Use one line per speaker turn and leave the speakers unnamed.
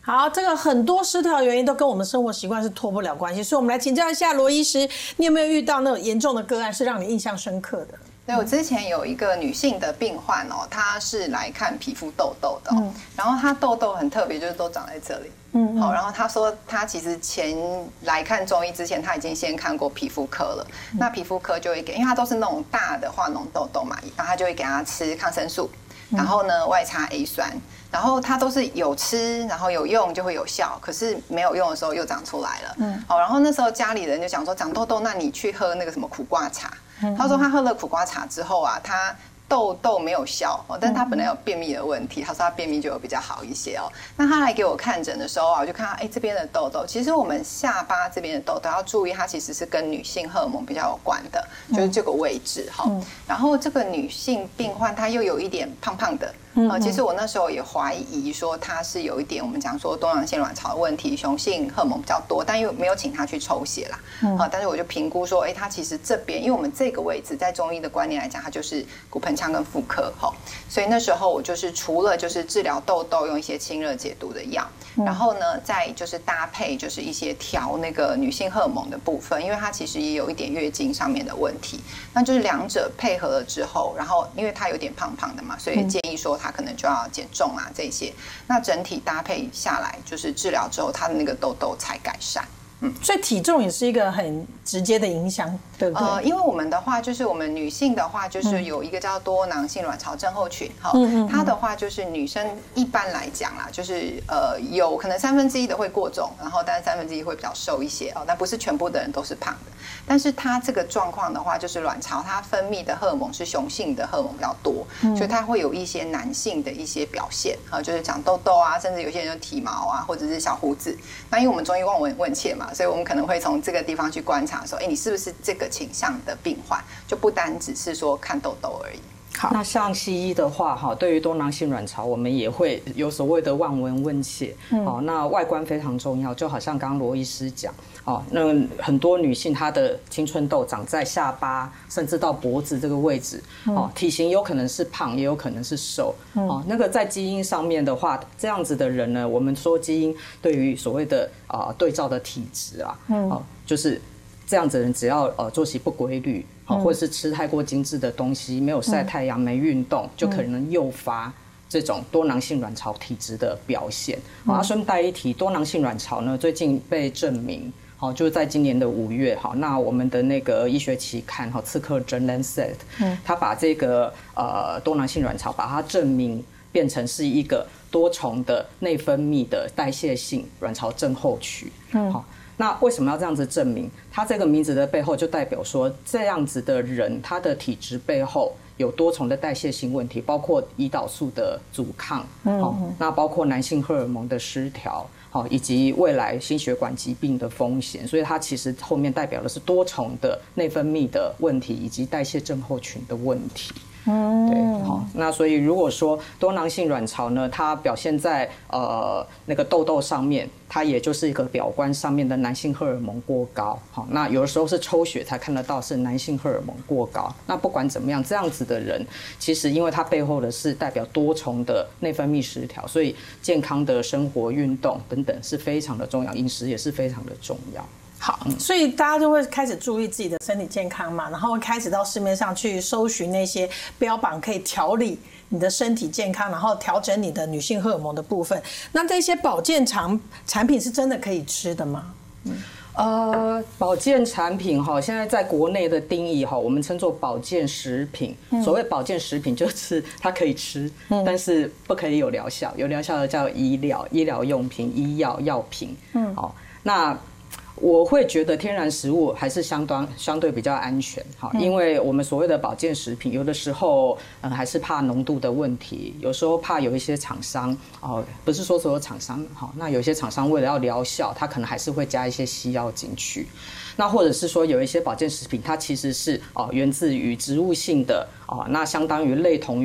好，这个很多失调原因都跟我们生活习惯是脱不了关系，所以我们来请教一下罗医师，你有没有遇到那种严重的个案是让你印象深刻的？
对，我之前有一个女性的病患哦，她是来看皮肤痘痘的哦，然后她痘痘很特别，就是都长在这里。好，然后她说她其实前来看中医之前，她已经先看过皮肤科了。那皮肤科就会给，因为她都是那种大的化脓痘痘嘛，然后她就会给她吃抗生素，然后呢外擦 A 酸。然后它都是有吃，然后有用就会有效，可是没有用的时候又长出来了。好，然后那时候家里人就讲说长痘痘，那你去喝那个什么苦瓜茶。他说他喝了苦瓜茶之后啊，他痘痘没有消，但是他本来有便秘的问题，他说他便秘就有比较好一些哦。那他来给我看诊的时候啊，我就看到这边的痘痘，其实我们下巴这边的痘痘要注意，它其实是跟女性荷尔蒙比较有关的，就是这个位置哈。然后这个女性病患她又有一点胖胖的。其实我那时候也怀疑说她是有一点我们讲说多囊性卵巢的问题，雄性荷尔蒙比较多，但又没有请她去抽血啦。但是我就评估说，她其实这边，因为我们这个位置在中医的观念来讲，它就是骨盆腔跟妇科哈，所以那时候我就是除了就是治疗痘痘，用一些清热解毒的药，然后呢再就是搭配就是一些调那个女性荷尔蒙的部分，因为她其实也有一点月经上面的问题，那就是两者配合了之后，然后因为她有点胖胖的嘛，所以建议说她可能就要减重啊这些，那整体搭配下来就是治疗之后，她的那个痘痘才改善。
所以体重也是一个很直接的影响，对不对？
因为我们的话，就是我们女性的话，就是有一个叫多囊性卵巢症候群，它的话就是女生一般来讲啦，就是有可能1/3的会过重，然后但是1/3会比较瘦一些哦，但不是全部的人都是胖的。但是它这个状况的话，就是卵巢它分泌的荷尔蒙是雄性的荷尔蒙比较多，所以它会有一些男性的一些表现就是长痘痘啊，甚至有些人就体毛啊，或者是小胡子。那因为我们中医望闻问切嘛。所以我们可能会从这个地方去观察说，你是不是这个倾向的病患，就不单只是说看痘痘而已。
好，那像西医的话，对于多囊性卵巢，我们也会有所谓的望闻问切。那外观非常重要，就好像刚刚罗医师讲，那很多女性她的青春痘长在下巴，甚至到脖子这个位置，体型有可能是胖，也有可能是瘦。那个在基因上面的话，这样子的人呢，我们说基因对于所谓的对照的体质啊，就是这样子的人只要作息不规律。或者是吃太过精致的东西，没有晒太阳，没运动，就可能诱发这种多囊性卵巢体质的表现。顺带一提，多囊性卵巢呢，最近被证明，就是在今年的5月，那我们的那个医学期刊《刺客针 Lancet》，它把这个多囊性卵巢把它证明变成是一个多重的内分泌的代谢性卵巢症候群。那为什么要这样子证明？它这个名字的背后就代表说，这样子的人他的体质背后有多重的代谢性问题，包括胰岛素的阻抗，那包括男性荷尔蒙的失调，以及未来心血管疾病的风险。所以它其实后面代表的是多重的内分泌的问题，以及代谢症候群的问题。对，那所以如果说多囊性卵巢呢，它表现在那个痘痘上面，它也就是一个表观上面的男性荷尔蒙过高。那有的时候是抽血才看得到是男性荷尔蒙过高。那不管怎么样，这样子的人，其实因为它背后的是代表多重的内分泌失调，所以健康的生活、运动等等是非常的重要，饮食也是非常的重要。
好，所以大家就会开始注意自己的身体健康嘛，然后会开始到市面上去搜寻那些标榜可以调理你的身体健康，然后调整你的女性荷尔蒙的部分。那这些保健产品是真的可以吃的吗？
保健产品现在在国内的定义我们称作保健食品。所谓保健食品就是它可以吃，但是不可以有疗效，有疗效的叫医疗用品、医药药品。那我会觉得天然食物还是相对比较安全，因为我们所谓的保健食品，有的时候还是怕浓度的问题，有时候怕有一些厂商不是说所有厂商那有些厂商为了要疗效，它可能还是会加一些西药进去。那或者是说有一些保健食品，它其实是源自于植物性的那相当于类同于